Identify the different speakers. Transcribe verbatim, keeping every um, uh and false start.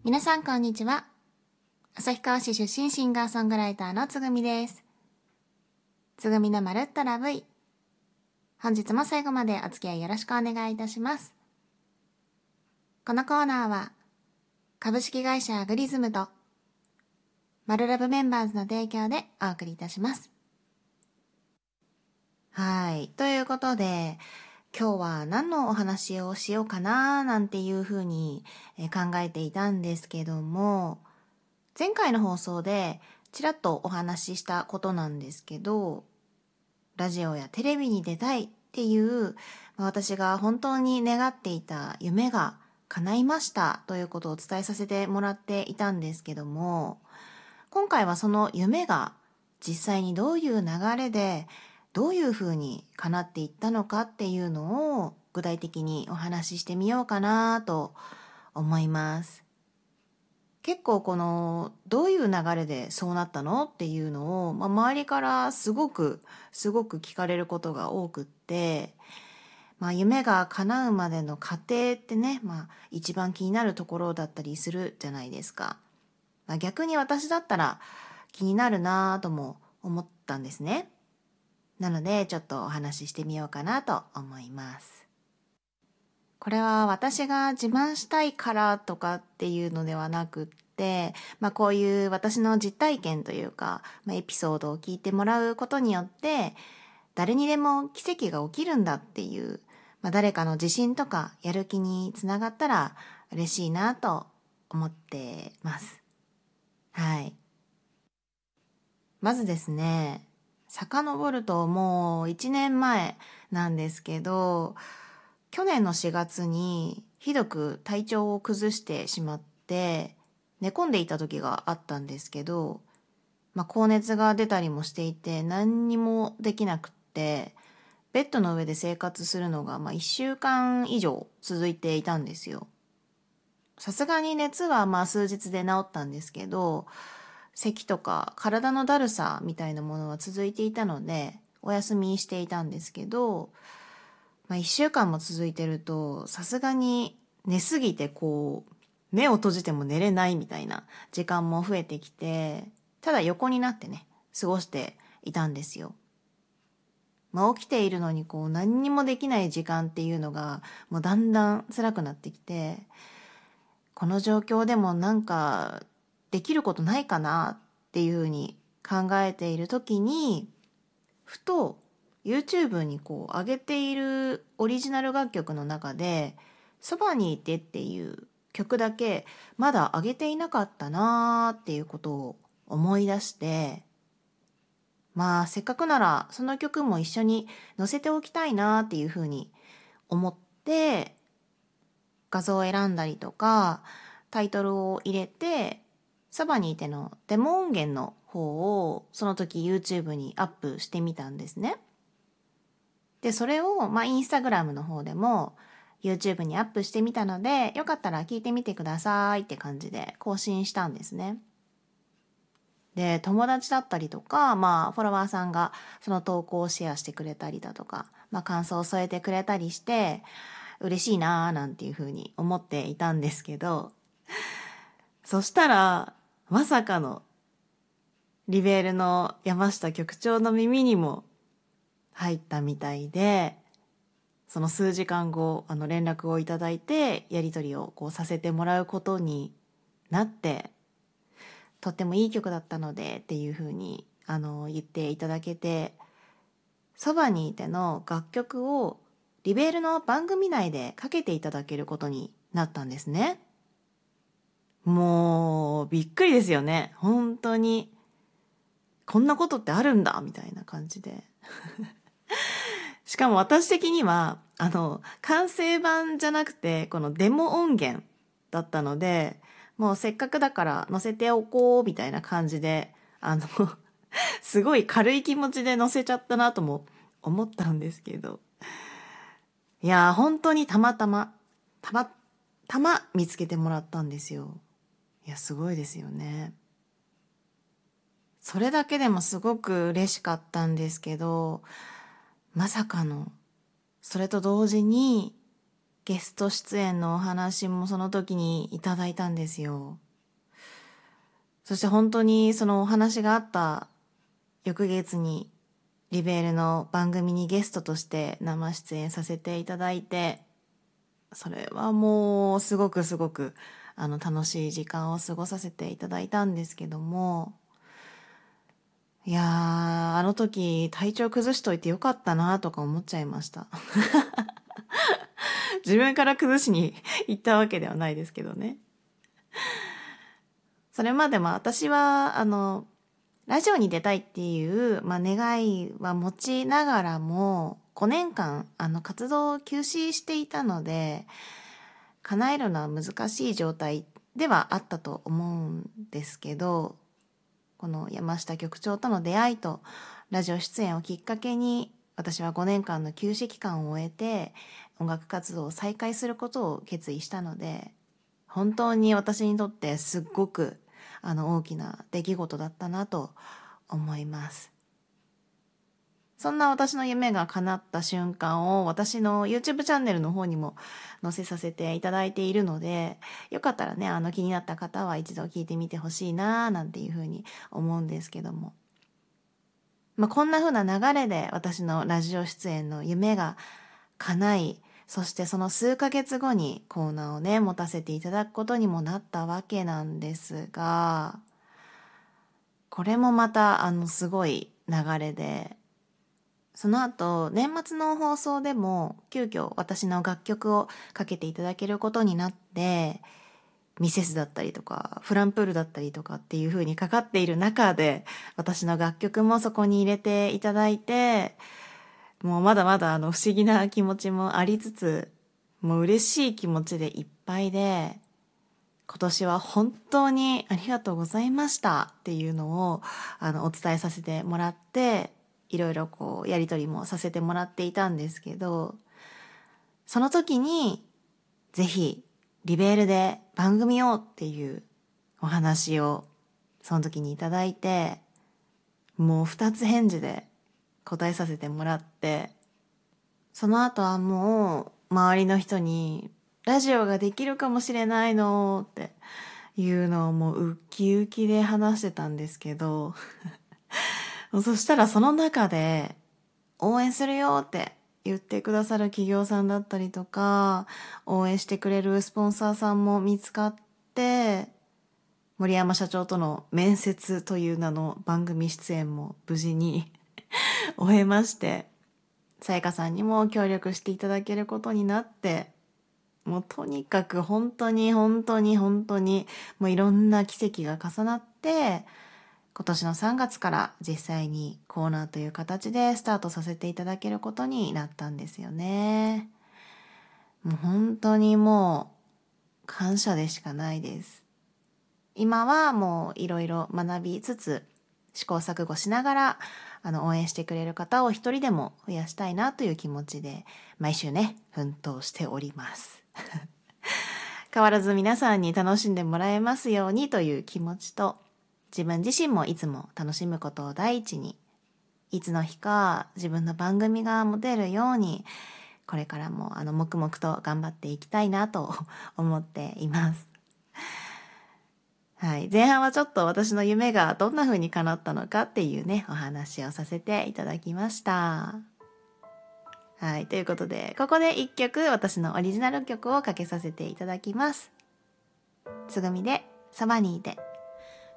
Speaker 1: 皆さんこんにちは。旭川市出身シンガーソングライターのつぐみです。つぐみのまるっとラブイ。本日も最後までお付き合いよろしくお願いいたします。このコーナーは株式会社アグリズムとマルラブメンバーズの提供でお送りいたします。はい。ということで、今日は何のお話をしようかななんていうふうに考えていたんですけども、前回の放送でちらっとお話ししたことなんですけど、ラジオやテレビに出たいっていう私が本当に願っていた夢が叶いましたということを伝えさせてもらっていたんですけども、今回はその夢が実際にどういう流れでどういうふうに叶っていったのかっていうのを具体的にお話ししてみようかなと思います。結構このどういう流れでそうなったのっていうのを、まあ、周りからすごくすごく聞かれることが多くって、まあ、夢が叶うまでの過程ってね、まあ、一番気になるところだったりするじゃないですか。まあ、逆に私だったら気になるなぁとも思ったんですね。なのでちょっとお話ししてみようかなと思います。これは私が自慢したいからとかっていうのではなくって、まあ、こういう私の実体験というか、まあ、エピソードを聞いてもらうことによって誰にでも奇跡が起きるんだっていう、まあ、誰かの自信とかやる気につながったら嬉しいなと思ってます。はい。まずですね、遡るともういちねんまえなんですけど、去年のしがつにひどく体調を崩してしまって寝込んでいた時があったんですけど、まあ、高熱が出たりもしていて何にもできなくって、ベッドの上で生活するのがまあいっしゅうかん以上続いていたんですよ。さすがに熱はまあ数日で治ったんですけど、咳とか体のだるさみたいなものは続いていたのでお休みしていたんですけど、まあ、いっしゅうかんも続いてるとさすがに寝すぎてこう目を閉じても寝れないみたいな時間も増えてきて、ただ横になってね過ごしていたんですよ。まあ、起きているのにこう何にもできない時間っていうのがもうだんだん辛くなってきて、この状況でもなんかできることないかなっていうふうに考えている時に、ふと YouTube にこう上げているオリジナル楽曲の中で「そばにいて」っていう曲だけまだ上げていなかったなーっていうことを思い出して、まあせっかくならその曲も一緒に載せておきたいなっていうふうに思って画像を選んだりとかタイトルを入れて、そばにいてのデモ音源の方をその時 YouTube にアップしてみたんですね。でそれをまあインスタグラムの方でも YouTube にアップしてみたので、よかったら聞いてみてくださいって感じで更新したんですね。で友達だったりとか、まあ、フォロワーさんがその投稿をシェアしてくれたりだとか、まあ、感想を添えてくれたりして嬉しいなーなんていうふうに思っていたんですけど、そしたらまさかのリベールの山下局長の耳にも入ったみたいで、その数時間後あの連絡をいただいてやり取りをこうさせてもらうことになって、とってもいい曲だったのでっていうふうにあの言っていただけて、そばにいての楽曲をリベールの番組内でかけていただけることになったんですね。もうびっくりですよね。本当にこんなことってあるんだみたいな感じでしかも私的にはあの完成版じゃなくてこのデモ音源だったので、もうせっかくだから載せておこうみたいな感じで、あのすごい軽い気持ちで載せちゃったなとも思ったんですけど、いやー本当にたまたまたまたま見つけてもらったんですよ。いやすごいですよね。それだけでもすごく嬉しかったんですけど、まさかのそれと同時にゲスト出演のお話もその時にいただいたんですよ。そして本当にそのお話があった翌月にリベールの番組にゲストとして生出演させていただいて、それはもうすごくすごくあの楽しい時間を過ごさせていただいたんですけども、いやー、あの時体調崩しといてよかったなとか思っちゃいました。自分から崩しに行ったわけではないですけどね。それまでも私はあのラジオに出たいっていう、まあ、願いは持ちながらもごねんかんあの活動を休止していたので、叶えるのは難しい状態ではあったと思うんですけど、この山下局長との出会いとラジオ出演をきっかけに、私はごねんかんの休止期間を終えて音楽活動を再開することを決意したので、本当に私にとってすっごくあの大きな出来事だったなと思います。そんな私の夢が叶った瞬間を私の YouTube チャンネルの方にも載せさせていただいているので、よかったらね、あの気になった方は一度聞いてみてほしいななんていうふうに思うんですけども。まあ、こんな風な流れで私のラジオ出演の夢が叶い、そしてその数ヶ月後にコーナーをね、持たせていただくことにもなったわけなんですが、これもまたあのすごい流れで、その後年末の放送でも急遽私の楽曲をかけていただけることになって、ミセスだったりとかフランプールだったりとかっていう風にかかっている中で、私の楽曲もそこに入れていただいて、もうまだまだあの不思議な気持ちもありつつ、もう嬉しい気持ちでいっぱいで、今年は本当にありがとうございましたっていうのをあのお伝えさせてもらって、いろいろこうやり取りもさせてもらっていたんですけど、その時にぜひリベールで番組をっていうお話をその時にいただいて、もう二つ返事で答えさせてもらって、その後はもう周りの人にラジオができるかもしれないのっていうのをもうウキウキで話してたんですけどそしたらその中で応援するよって言ってくださる企業さんだったりとか、応援してくれるスポンサーさんも見つかって、森山社長との面接という名の番組出演も無事に終えまして、さやかさんにも協力していただけることになって、もうとにかく本当に本当に本当にもういろんな奇跡が重なって、今年のさんがつから実際にコーナーという形でスタートさせていただけることになったんですよね。もう本当にもう感謝でしかないです。今はもういろいろ学びつつ、試行錯誤しながらあの応援してくれる方を一人でも増やしたいなという気持ちで毎週ね奮闘しております変わらず皆さんに楽しんでもらえますようにという気持ちと、自分自身もいつも楽しむことを第一に、いつの日か自分の番組が持てるようにこれからもあの黙々と頑張っていきたいなと思っています。はい、前半はちょっと私の夢がどんな風に叶ったのかっていうねお話をさせていただきました。はい、ということでここで一曲私のオリジナル曲をかけさせていただきます。つぐみでそばにいて。